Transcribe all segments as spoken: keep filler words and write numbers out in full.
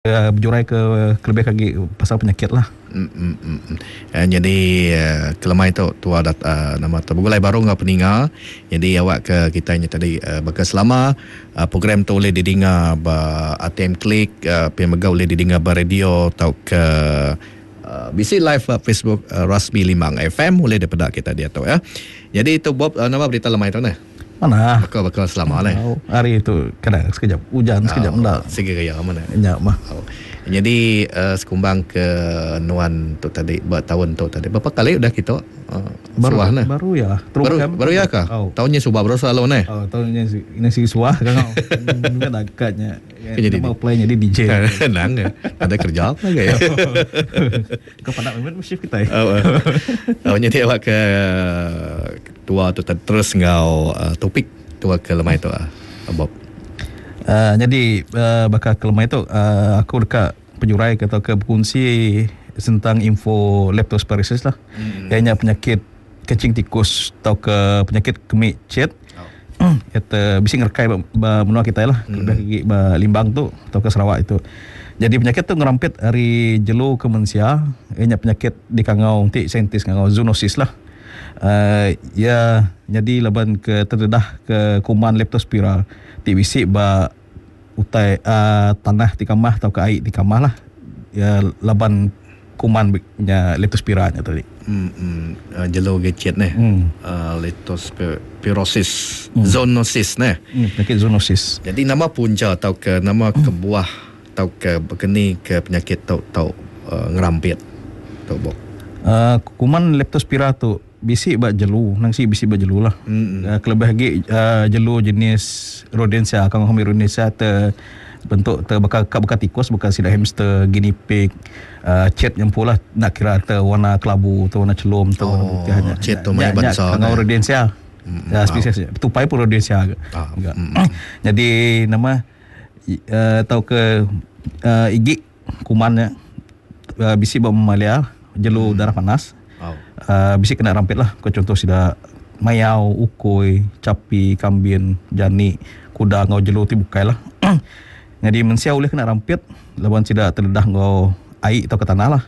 uh, berjurai ke kelebih kaki pasal penyakit lah. Mm, mm, mm, mm. Uh, jadi uh, kelemai tu tu ada uh, nama tu begulai baru ngah peninga. Jadi awak ke kita nya tadi uh, baka selama uh, program tu boleh didengar ba A T M Klik, uh, pi megau boleh didengar ba radio atau ke uh, B C live uh, Facebook uh, Rasmi Limang F M boleh daripada kita dia tu ya. Jadi itu Bob uh, nama berita lemai tu nah. Mana? Bakal-bakal selama lah. Oh, hari itu kadang sekejap hujan, sekejap oh, enggak. Segi raya mana? Enyak mah. Oh. Jadi uh, sekumbang ke Nuan tu tadi buat tahun tu tadi. Berapa kali udah kita uh, baru suah nah? Baru ya. Terus baru, kan, baru ya kah? Oh. Tahunnya subah baru selalu nah. Oh, tahunnya si ini si suah kan. Kan agaknya. Jadi mau play jadi D J. Senang ya. Ada kerja apa enggak ya? Kau pandang memang shift kita. Oh, oh, jadi awak ke tua tu terus ngau uh, topik tua ke lemai tu ah, Bob. Uh, jadi uh, bakal ke lemai tu uh, aku dekat penjurai atau ke berkongsi tentang info leptospirosis lah. Hmm. Ianya penyakit kencing tikus atau ke penyakit kemih cet. Oh. Itu bisa ngerkai menua kita lah. Hmm. Lebih gigi limbang tu atau ke Sarawak itu. Jadi penyakit tu ngerampit hari jelu ke manusia. Ianya penyakit di kangau nanti saintis kangau zoonosis lah. Uh, ya jadi laban ke terdedah ke kuman leptospira ti bisi ba utai uh, tanah di kamah atau ke air di kamah lah ya laban kuman nya leptospira nya tadi hmm, hmm. Uh, jelo gecet ne hmm. uh, leptospirosis hmm. zoonosis ne hmm, penyakit zoonosis. Jadi nama punca atau ke nama hmm. kebuah atau ke berkeni ke penyakit tau tau uh, ngerampit tau Bob. Uh, kuman leptospira tu bisi ba jelu nang si bisi ba jelu lah. Mm-hmm. Uh, kelebih lagi uh, jelu jenis rodensia kang hami rodensia te bentuk te bakal bakal tikus bakal sida hamster guinea pig uh, cet yang pula nak kira te warna kelabu te warna celum te oh, warna hanya cet tu mai bangsa kang rodensia. Mm-hmm. Ya spesies wow. Tupai pun rodensia ke. Ah, mm-hmm. Jadi nama uh, tahu ke uh, igi kumannya uh, bisi ba mamalia jelu hmm. darah panas. Wow. Uh, bisi kena rampit lah. Kau contoh sida mayau, ukoi, capi, kambin, jani, kuda ngau jelu ti bukai lah. Jadi mensia boleh kena rampit lawan sida terdedah ngau air atau ke tanah lah.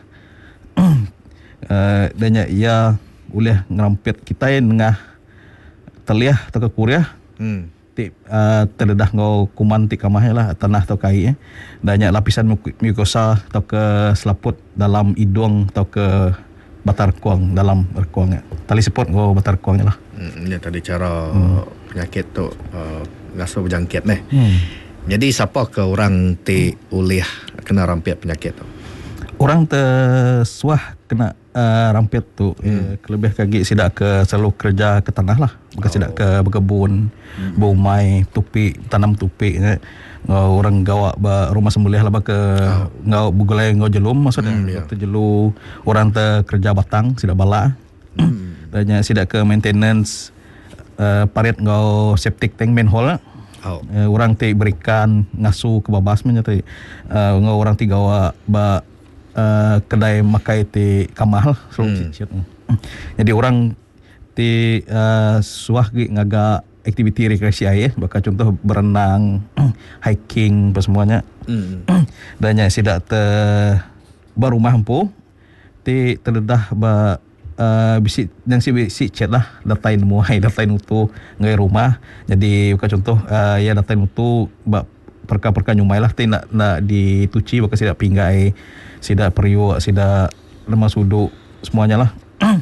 uh, dan ya ia boleh ngerampit kita yang tengah teliah atau ke kuriah. Hmm. Ti uh, terdedah ngau kuman ti kamah lah tanah atau kai eh. Dan ya lapisan mukosa atau ke selaput dalam hidung atau ke batar kuang dalam berkuang tali sepot go batar kuangnya lah. Hmm, ya tadi cara hmm. penyakit tu uh, ngaso berjangkit nih. Hmm. Jadi siapa ke orang ti ulih kena rampit penyakit tu? Orang tersuah kena uh, rampit tu hmm. eh, kelebih kaki sidak ke selalu kerja ke tanah lah. Bukan oh. sidak ke berkebun, hmm. berumai, tupi, tanam tupi eh. Ngau orang gawa ba rumah sembelih lah ke oh. ngau bugulai ngau jelum maksudnya hmm, yeah. jelu orang te kerja batang sidak bala hmm. dan sidak ke maintenance uh, parit ngau septic tank manhole oh. uh, orang te berikan ngasu ke babas men tadi uh, ngau orang ti gawa ba uh, kedai makai ti kamah lah selalu hmm. cicit. Jadi orang ti uh, suah gi ngaga aktiviti rekreasi air, bakal contoh berenang, hiking, apa semuanya. Mm. Dan yang sidak te barumah empu, ti terdedah ba uh, bisi yang si bisi chat lah, datain muai, datain utu ngai rumah. Jadi bakal contoh uh, ya datain utu ba perka-perka nyumai lah, ti nak nak dituci bakal sidak pinggai, sidak periuk, sidak lemas uduk semuanya lah.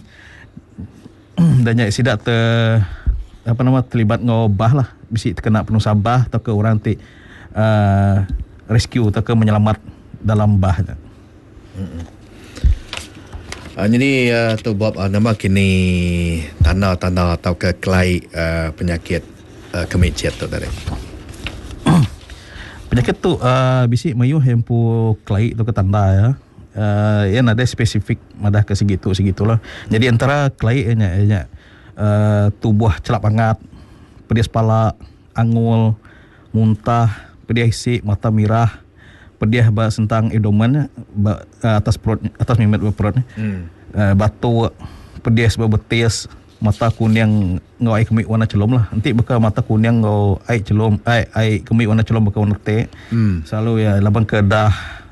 Dan yang sidak te apa nama terlibat ngobah lah bisi terkena penuh sabah atau ke orang ti uh, rescue atau ke menyelamat dalam bah. Hmm. Uh, jadi uh, tu Bob uh, nama kini tanda-tanda atau ke kelai uh, penyakit uh, kemih cet tu tadi. Penyakit tu uh, bisi mayu hempu kelai tu ke tanda ya. Uh, yang ada spesifik madah ke segitu segitulah. Jadi antara kelai nya nya Uh, tubuh celap hangat, pedih kepala, angul, muntah, pedih isi, mata merah, pedih ba sentang abdomen uh, atas perut atas mimet perutnya. Hmm. Uh, batuk, pedih sebab betis, mata kuning ngau ai kemik warna celom lah. Nanti beka mata kuning ngau ai celom ai ai kemik warna celom beka warna teh. Hmm. Selalu ya labang ke dah